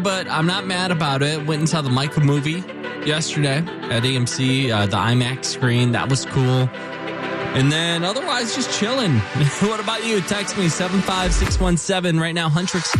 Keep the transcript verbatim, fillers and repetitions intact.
but I'm not mad about it. Went and saw the Michael movie yesterday at A M C, uh, the IMAX screen. That was cool. And then otherwise, just chilling. What about you? Text me seven five six one seven right now. Huntrix